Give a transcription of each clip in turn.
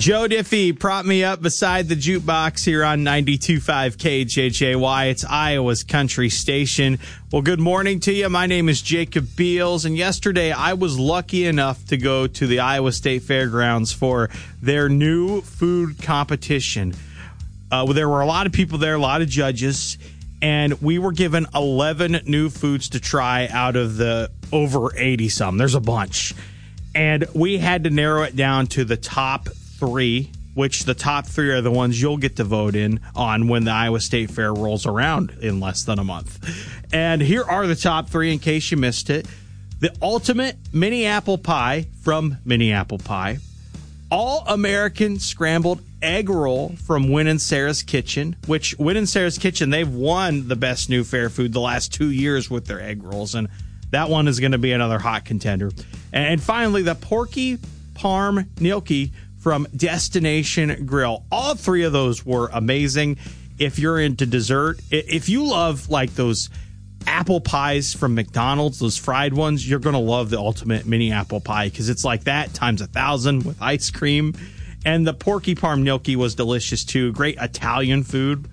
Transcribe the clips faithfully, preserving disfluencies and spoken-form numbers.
Joe Diffie prop me up beside the jukebox here on ninety-two point five K J J Y. It's Iowa's country station. Well, good morning to you. My name is Jacob Beals, and yesterday I was lucky enough to go to the Iowa State Fairgrounds for their new food competition. Uh, there were a lot of people there, a lot of judges, and we were given eleven new foods to try out of the over eighty-some. There's a bunch. And we had to narrow it down to the top three, which the top three are the ones you'll get to vote in on when the Iowa State Fair rolls around in less than a month. And here are the top three in case you missed it. The ultimate mini apple pie from Mini Apple Pie. All-American scrambled egg roll from Win and Sarah's Kitchen, which Win and Sarah's Kitchen, they've won the best new fair food the last two years with their egg rolls, and that one is going to be another hot contender. And finally, the Porky Parm Gnocchi from Destination Grill. All three of those were amazing. If you're into dessert, if you love like those apple pies from McDonald's, those fried ones, you're going to love the ultimate mini apple pie because it's like that times a thousand with ice cream. And the Porky Parm Gnocchi was delicious too. Great Italian food.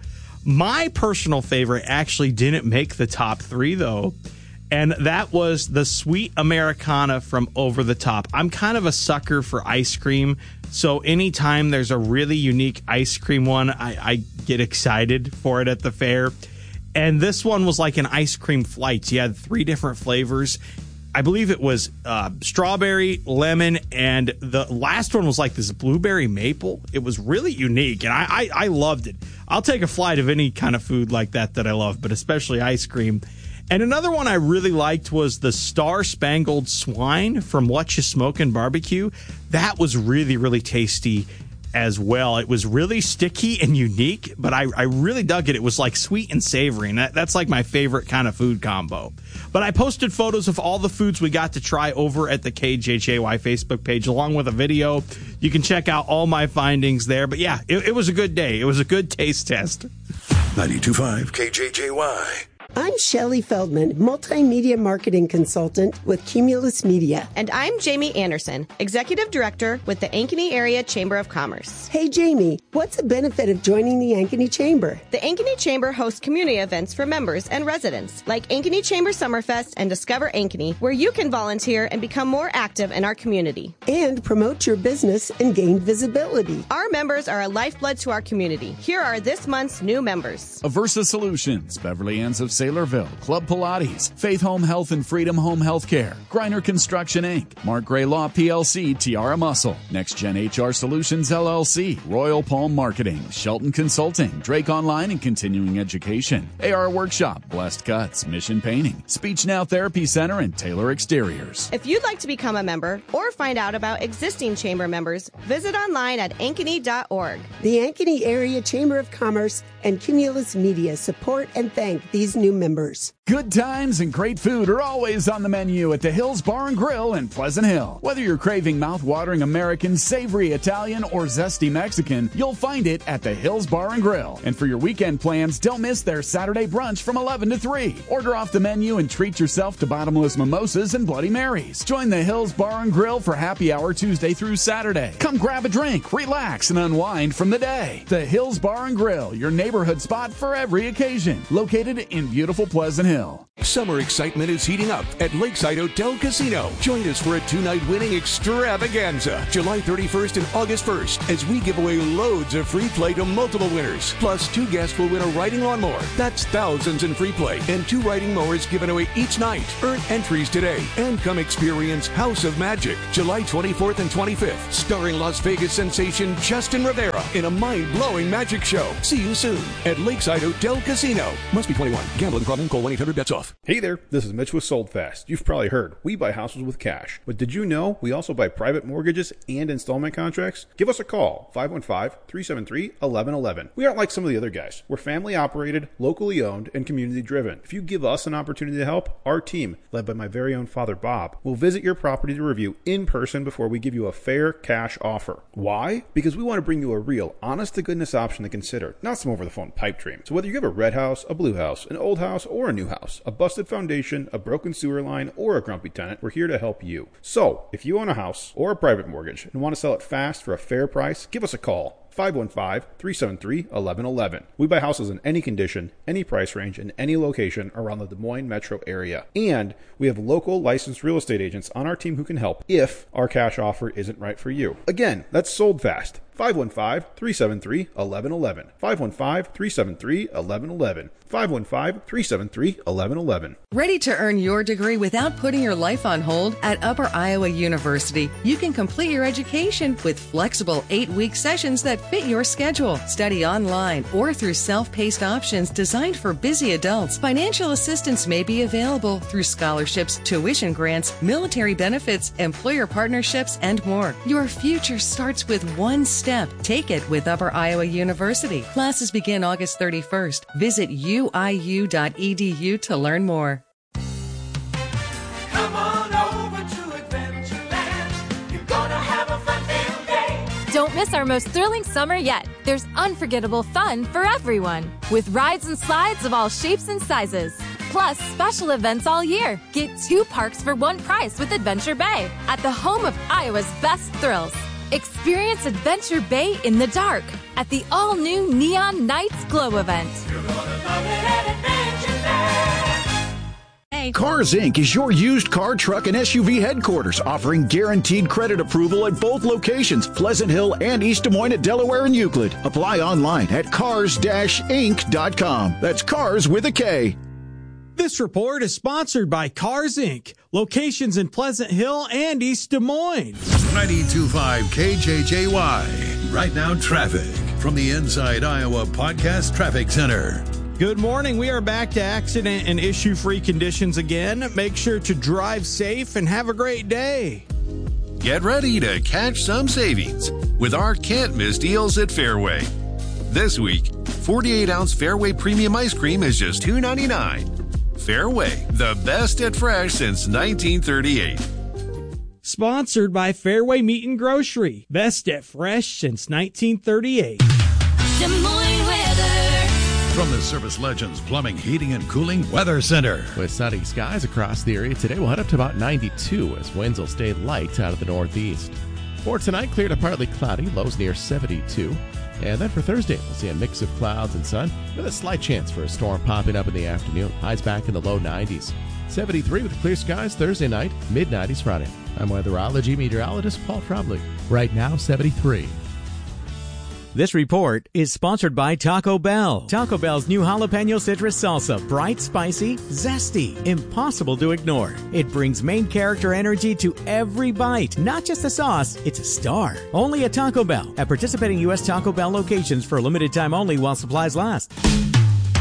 My personal favorite actually didn't make the top three though. And that was the Sweet Americana from Over the Top. I'm kind of a sucker for ice cream, so anytime there's a really unique ice cream one, I, I get excited for it at the fair. And this one was like an ice cream flight. You had three different flavors. I believe it was uh, strawberry, lemon, and the last one was like this blueberry maple. It was really unique, and I, I, I loved it. I'll take a flight of any kind of food like that that I love, but especially ice cream. And another one I really liked was the Star Spangled Swine from What You Smokin' Barbecue. That was really, really tasty as well. It was really sticky and unique, but I, I really dug it. It was like sweet and savory, and that, that's like my favorite kind of food combo. But I posted photos of all the foods we got to try over at the K J J Y Facebook page, along with a video. You can check out all my findings there. But yeah, it, it was a good day. It was a good taste test. ninety-two point five K J J Y. I'm Shelley Feldman, multimedia marketing consultant with Cumulus Media. And I'm Jamie Anderson, executive director with the Ankeny Area Chamber of Commerce. Hey, Jamie, what's the benefit of joining the Ankeny Chamber? The Ankeny Chamber hosts community events for members and residents, like Ankeny Chamber Summerfest and Discover Ankeny, where you can volunteer and become more active in our community. And promote your business and gain visibility. Our members are a lifeblood to our community. Here are this month's new members. Aversa Solutions, Beverly Ann's of Saylorville, Club Pilates, Faith Home Health and Freedom Home Healthcare, Griner Construction Incorporated, Mark Gray Law P L C, Tiara Muscle, Next Gen H R Solutions L L C, Royal Palm Marketing, Shelton Consulting, Drake Online and Continuing Education, A R Workshop, Blessed Cuts, Mission Painting, Speech Now Therapy Center, and Taylor Exteriors. If you'd like to become a member or find out about existing chamber members, visit online at ankeny dot org. The Ankeny Area Chamber of Commerce and Cumulus Media support and thank these new members. Good times and great food are always on the menu at the Hills Bar and Grill in Pleasant Hill. Whether you're craving mouth-watering American, savory Italian, or zesty Mexican, you'll find it at the Hills Bar and Grill. And for your weekend plans, don't miss their Saturday brunch from eleven to three. Order off the menu and treat yourself to bottomless mimosas and Bloody Marys. Join the Hills Bar and Grill for happy hour Tuesday through Saturday. Come grab a drink, relax, and unwind from the day. The Hills Bar and Grill, your neighborhood spot for every occasion. Located in beautiful Pleasant Hill. Summer excitement is heating up at Lakeside Hotel Casino. Join us for a two-night winning extravaganza, July thirty-first and August first, as we give away loads of free play to multiple winners. Plus, two guests will win a riding lawnmower. That's thousands in free play, and two riding mowers given away each night. Earn entries today and come experience House of Magic, July twenty-fourth and twenty-fifth, starring Las Vegas sensation Justin Rivera in a mind-blowing magic show. See you soon at Lakeside Hotel Casino. Must be twenty-one. Gambling problem? Call one eight hundred bets off. Hey there, this is Mitch with Sold Fast. You've probably heard, we buy houses with cash. But did you know we also buy private mortgages and installment contracts? Give us a call, five one five, three seven three, one one one one. We aren't like some of the other guys. We're family operated, locally owned, and community driven. If you give us an opportunity to help, our team, led by my very own father Bob, will visit your property to review in person before we give you a fair cash offer. Why? Because we want to bring you a real, honest to goodness option to consider, not some over the over-the-phone pipe dream. So whether you have a red house, a blue house, an old house, or a new house, a busted foundation, a broken sewer line, or a grumpy tenant, we're here to help you. So if you own a house or a private mortgage and want to sell it fast for a fair price, give us a call. five one five, three seven three, one one one one. We buy houses in any condition, any price range, and any location around the Des Moines metro area. And we have local licensed real estate agents on our team who can help if our cash offer isn't right for you. Again, that's sold fast. five one five, three seven three, one one one one. five one five, three seven three, one one one one. five one five, three seven three, one one one one. Ready to earn your degree without putting your life on hold? At Upper Iowa University, you can complete your education with flexible eight-week sessions that fit your schedule. Study online or through self-paced options designed for busy adults. Financial assistance may be available through scholarships, tuition grants, military benefits, employer partnerships, and more. Your future starts with one step. Take it with Upper Iowa University. Classes begin August thirty-first. Visit u i u dot e d u to learn more. Come on over to Adventureland. You're gonna have a fun-filled day. Don't miss our most thrilling summer yet. There's unforgettable fun for everyone, with rides and slides of all shapes and sizes. Plus, special events all year. Get two parks for one price with Adventure Bay at the home of Iowa's best thrills. Experience Adventure Bay in the dark at the all-new Neon Nights Glow event. You're gonna love it at Adventureland. Hey. Cars Incorporated is your used car, truck, and S U V headquarters, offering guaranteed credit approval at both locations, Pleasant Hill and East Des Moines at Delaware and Euclid. Apply online at cars dash inc dot com. That's cars with a K. This report is sponsored by Cars Incorporated. Locations in Pleasant Hill and East Des Moines. ninety-two point five K J J Y. Right now, traffic from the Inside Iowa Podcast Traffic Center. Good morning. We are back to accident and issue-free conditions again. Make sure to drive safe and have a great day. Get ready to catch some savings with our can't-miss deals at Fairway. This week, forty-eight ounce Fairway Premium Ice Cream is just two ninety-nine. Fairway, the best at fresh since nineteen thirty-eight. Sponsored by Fairway Meat and Grocery. Best at fresh since nineteen thirty-eight. Des Moines weather. From the Service Legends Plumbing, Heating, and Cooling Weather Center. With sunny skies across the area today, we'll head up to about ninety-two as winds will stay light out of the northeast. For tonight, clear to partly cloudy, lows near seventy-two. And then for Thursday, we'll see a mix of clouds and sun with a slight chance for a storm popping up in the afternoon. Highs back in the low nineties. seventy-three with clear skies Thursday night, mid nineties Friday. I'm weatherology meteorologist Paul Trombley. Right now, seventy-three. This report is sponsored by Taco Bell. Taco Bell's new jalapeno citrus salsa. Bright, spicy, zesty, impossible to ignore. It brings main character energy to every bite. Not just the sauce, it's a star. Only at Taco Bell. At participating U S Taco Bell locations for a limited time only while supplies last.